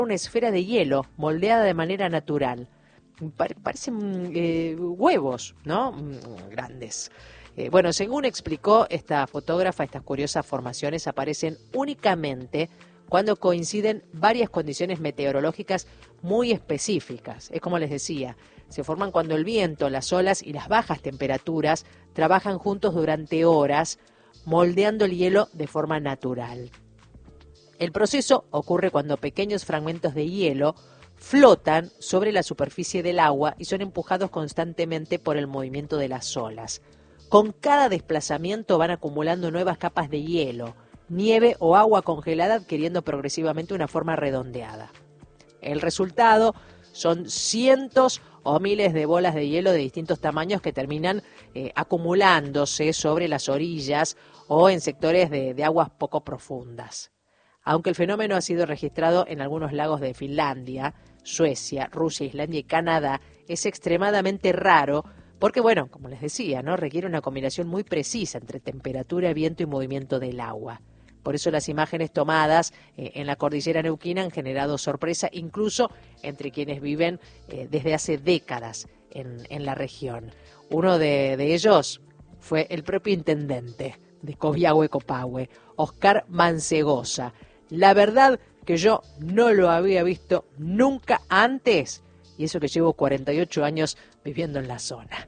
una esfera de hielo moldeada de manera natural. Parecen huevos, ¿no? Grandes. Bueno, según explicó esta fotógrafa, estas curiosas formaciones aparecen únicamente cuando coinciden varias condiciones meteorológicas muy específicas. Es como les decía, se forman cuando el viento, las olas y las bajas temperaturas trabajan juntos durante horas, moldeando el hielo de forma natural. El proceso ocurre cuando pequeños fragmentos de hielo flotan sobre la superficie del agua y son empujados constantemente por el movimiento de las olas. Con cada desplazamiento van acumulando nuevas capas de hielo, nieve o agua congelada, adquiriendo progresivamente una forma redondeada. El resultado son cientos o miles de bolas de hielo de distintos tamaños que terminan acumulándose sobre las orillas o en sectores de aguas poco profundas. Aunque el fenómeno ha sido registrado en algunos lagos de Finlandia, Suecia, Rusia, Islandia y Canadá, es extremadamente raro porque, bueno, como les decía, ¿no? Requiere una combinación muy precisa entre temperatura, viento y movimiento del agua. Por eso las imágenes tomadas en la cordillera neuquina han generado sorpresa, incluso entre quienes viven desde hace décadas en la región. Uno de ellos fue el propio intendente de Copiahue, Oscar Mancegosa. La verdad que yo no lo había visto nunca antes, y eso que llevo 48 años viviendo en la zona.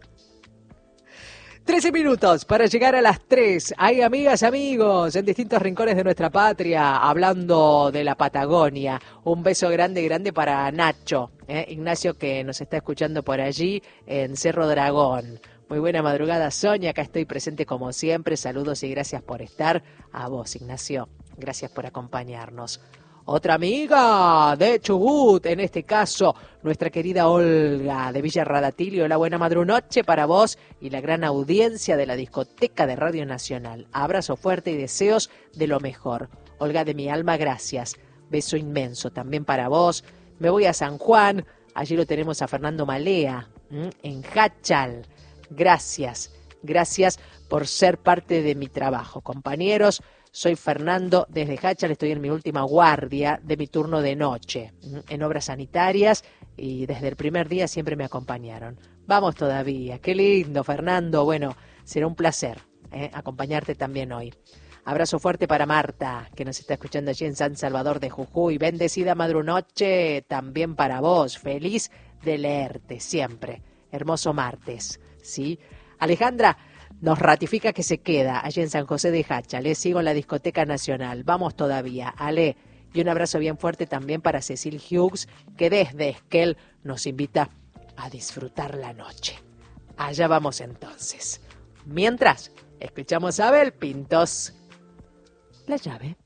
13 minutos para llegar a las 3. Hay amigas, amigos, en distintos rincones de nuestra patria, hablando de la Patagonia. Un beso grande, grande para Nacho, Ignacio, que nos está escuchando por allí en Cerro Dragón. Muy buena madrugada, Sonia, acá estoy presente como siempre. Saludos y gracias por estar. A vos, Ignacio, gracias por acompañarnos. Otra amiga de Chubut, en este caso, nuestra querida Olga de Villa Radatilio. La buena madrunoche para vos y la gran audiencia de la discoteca de Radio Nacional. Abrazo fuerte y deseos de lo mejor. Olga, de mi alma, gracias. Beso inmenso también para vos. Me voy a San Juan, allí lo tenemos a Fernando Malea, en Hachal. Gracias, gracias por ser parte de mi trabajo, compañeros. Soy Fernando desde Hachal, estoy en mi última guardia de mi turno de noche en obras sanitarias y desde el primer día siempre me acompañaron. Vamos todavía, qué lindo, Fernando. Bueno, será un placer acompañarte también hoy. Abrazo fuerte para Marta, que nos está escuchando allí en San Salvador de Jujuy. Bendecida madrunoche también para vos. Feliz de leerte siempre. Hermoso martes, ¿sí? Alejandra nos ratifica que se queda allí en San José de Hachal. Sigo en la Discoteca Nacional. Vamos todavía. Ale, y un abrazo bien fuerte también para Cecil Hughes, que desde Esquel nos invita a disfrutar la noche. Allá vamos entonces. Mientras, escuchamos a Abel Pintos. La llave.